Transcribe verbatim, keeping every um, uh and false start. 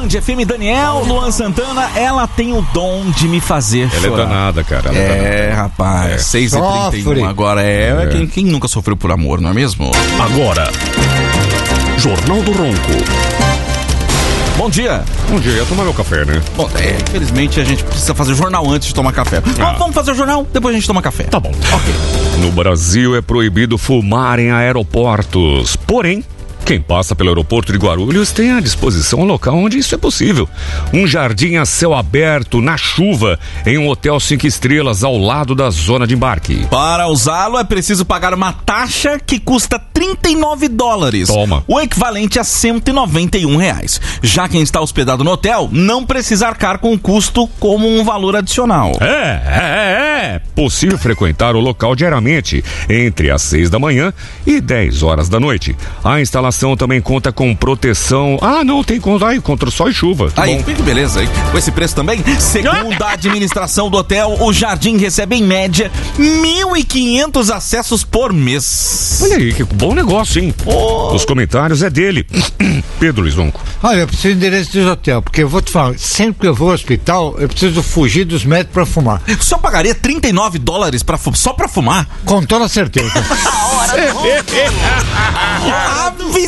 Band F M, Daniel, Luan Santana, ela tem o dom de me fazer ela chorar. Ela é danada, cara. Ela é, é danada. rapaz, é. seis e trinta e um agora é, é. Quem, quem nunca sofreu por amor, não é mesmo? Agora, Jornal do Ronco. Bom dia. Bom dia, ia tomar meu café, né? Bom, é, infelizmente a gente precisa fazer o jornal antes de tomar café. Ah. Vamos fazer o jornal, depois a gente toma café. Tá bom. Ok. No Brasil é proibido fumar em aeroportos. Porém, quem passa pelo aeroporto de Guarulhos tem à disposição um local onde isso é possível. Um jardim a céu aberto, na chuva, em um hotel cinco estrelas ao lado da zona de embarque. Para usá-lo é preciso pagar uma taxa que custa trinta e nove dólares. Toma. O equivalente a cento e noventa e um reais. Já quem está hospedado no hotel não precisa arcar com o custo como um valor adicional. É, é, é. Possível frequentar o local diariamente, entre as seis da manhã e dez horas da noite. A instalação também conta com proteção. Ah, não, tem conta aí, contra sol e chuva. Tá aí, bom. Que beleza, hein? Com esse preço também, segundo a administração do hotel, o jardim recebe em média mil e quinhentos acessos por mês. Olha aí, que bom negócio, hein? Oh. Os comentários é dele. Pedro Luiz Ronco. Olha, eu preciso de endereço do hotel, porque eu vou te falar, sempre que eu vou ao hospital, eu preciso fugir dos médicos pra fumar. Só pagaria trinta e nove dólares pra, só pra fumar? Com toda certeza. A hora do